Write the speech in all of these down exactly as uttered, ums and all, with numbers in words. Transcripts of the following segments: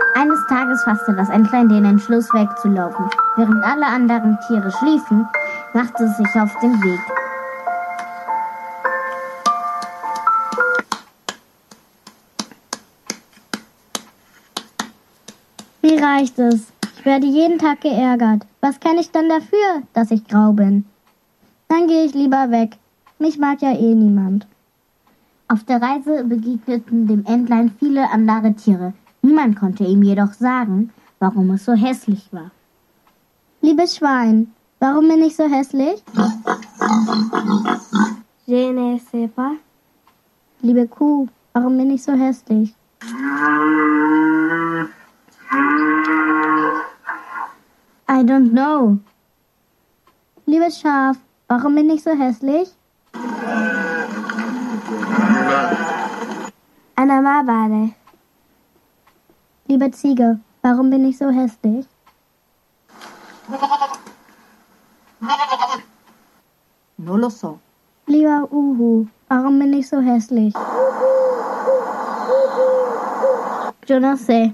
Eines Tages fasste das Entlein den Entschluss, wegzulaufen. Während alle anderen Tiere schliefen, machte es sich auf den Weg. Wie reicht es? Ich werde jeden Tag geärgert. Was kann ich dann dafür, dass ich grau bin? Dann gehe ich lieber weg. Mich mag ja eh niemand. Auf der Reise begegneten dem Entlein viele andere Tiere. Niemand konnte ihm jedoch sagen, warum es so hässlich war. Liebes Schwein, warum bin ich so hässlich? Je ne sais pas. Liebe Kuh, warum bin ich so hässlich? I don't know. Liebes Schaf, warum bin ich so hässlich? Ana ma vale. Liebe Ziege, warum bin ich so hässlich? No lo so. Lieber Uhu, warum bin ich so hässlich? Yo no sé.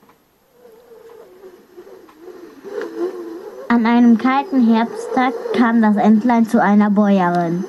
An einem kalten Herbsttag kam das Entlein zu einer Bäuerin.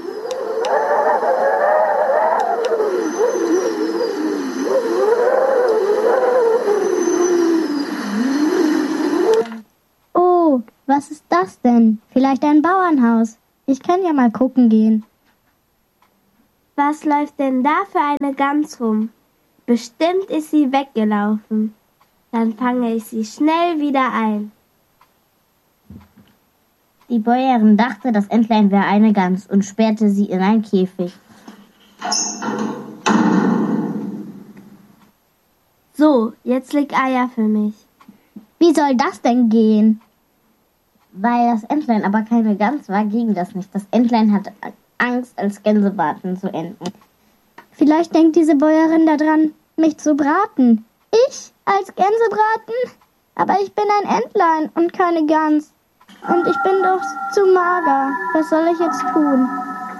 Oh, was ist das denn? Vielleicht ein Bauernhaus. Ich kann ja mal gucken gehen. Was läuft denn da für eine Gans rum? Bestimmt ist sie weggelaufen. Dann fange ich sie schnell wieder ein. Die Bäuerin dachte, das Entlein wäre eine Gans und sperrte sie in einen Käfig. So, jetzt leg Eier für mich. Wie soll das denn gehen? Weil das Entlein aber keine Gans war, ging das nicht. Das Entlein hatte Angst, als Gänsebraten zu enden. Vielleicht denkt diese Bäuerin daran, mich zu braten. Ich als Gänsebraten? Aber ich bin ein Entlein und keine Gans. Und ich bin doch zu mager. Was soll ich jetzt tun?